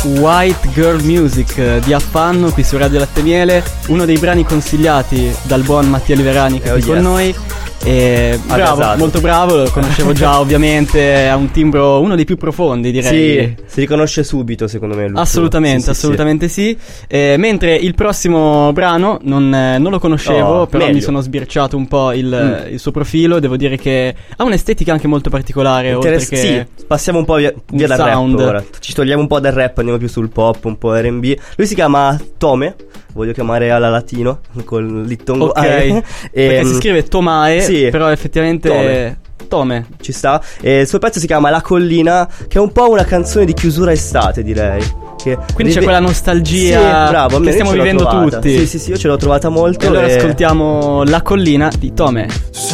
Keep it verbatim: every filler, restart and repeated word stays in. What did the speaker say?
White Girl Music di Affanno qui su Radio Latte Miele, uno dei brani consigliati dal buon Mattia Liverani che è qui oh, con yes. noi. E bravo, Agasato. molto bravo, lo conoscevo già ovviamente, ha un timbro uno dei più profondi, direi. Sì, si riconosce subito secondo me lui. Assolutamente, sì, assolutamente sì, sì. Eh, mentre il prossimo brano non, eh, non lo conoscevo, Oh, però meglio. mi sono sbirciato un po' il, Mm. il suo profilo. Devo dire che ha un'estetica anche molto particolare. Interess- oltre che sì, passiamo un po' via, via dal sound. rap ora. Ci togliamo un po' dal rap, andiamo più sul pop, un po' R and B. Lui si chiama Tome, voglio chiamare alla latino con l'ittongo. Ok, e, perché si scrive Tomae, sì, però effettivamente Tome. Tome. Ci sta. E il suo pezzo si chiama La Collina, che è un po' una canzone di chiusura estate, direi. Che Quindi c'è rive- quella nostalgia sì, bravo, che io stiamo ce l'ho vivendo trovata. tutti. Sì, sì, sì, io ce l'ho trovata molto. E allora e- ascoltiamo La Collina di Tome.